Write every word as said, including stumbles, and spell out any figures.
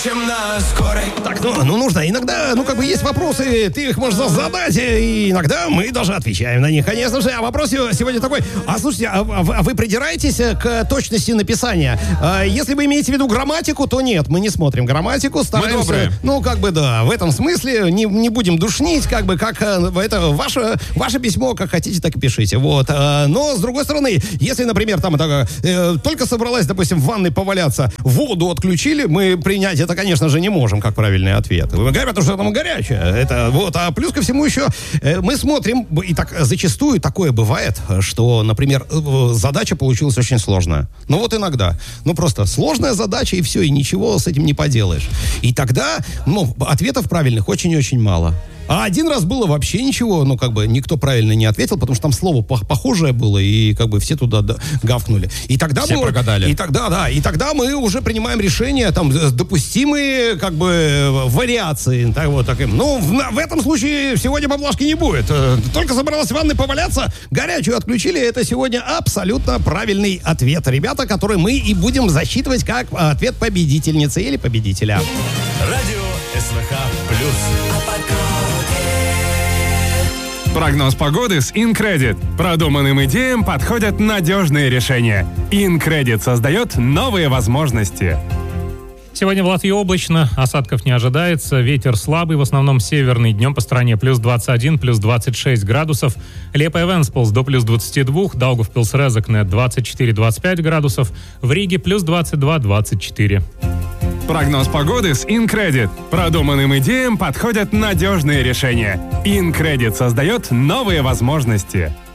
Чем на скорой. Так, ну, ну нужно. Иногда, ну как бы есть вопросы, ты их можешь задать, и иногда мы даже отвечаем на них, конечно же. А вопрос сегодня такой: а слушайте, а, а вы придираетесь к точности написания? А, если вы имеете в виду грамматику, то нет, мы не смотрим грамматику, стараемся. Ну как бы да, в этом смысле не, не будем душнить, как бы как это ваше, ваше письмо, как хотите, так и пишите. Вот. А, но с другой стороны, если, например, там так, э, только собралась, допустим, в ванной поваляться, воду отключили, мы принять это, конечно же, не можем, как правильный ответ. Говорят, что там горячее. Это вот. А плюс ко всему еще э, мы смотрим, и так зачастую такое бывает, что, например, э, задача получилась очень сложная. Ну вот иногда. Ну просто сложная задача, и все, и ничего с этим не поделаешь. И тогда, ну, ответов правильных очень-очень мало. А один раз было вообще ничего, ну, как бы, никто правильно не ответил, потому что там слово похожее было, и, как бы, все туда гавкнули. И тогда все мы... прогадали. И тогда, да, и тогда мы уже принимаем решение, там, допустимые, как бы, вариации, так, вот, таким. Ну, в, в этом случае сегодня поблажки не будет. Только собралась в ванной поваляться, горячую отключили, это сегодня абсолютно правильный ответ, ребята, который мы и будем засчитывать как ответ победительницы или победителя. Радио СВХ плюс. Прогноз погоды с InCredit. Продуманным идеям подходят надежные решения. InCredit создает новые возможности. Сегодня в Латвии облачно, осадков не ожидается, ветер слабый, в основном северный, днем по стране плюс двадцать один, плюс двадцать шесть градусов, Лепе Венспилс до плюс двадцать два, Даугавпилс Резекне двадцать четыре двадцать пять градусов, в Риге плюс двадцать два двадцать четыре. Прогноз погоды с InCredit. Продуманным идеям подходят надежные решения. InCredit создает новые возможности.